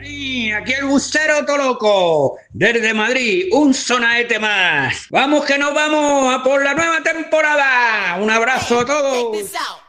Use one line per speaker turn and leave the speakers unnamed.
Y aquí el Bucero Toloco, desde Madrid, un sonaete más. Vamos que nos vamos a por la nueva temporada. Un abrazo a todos.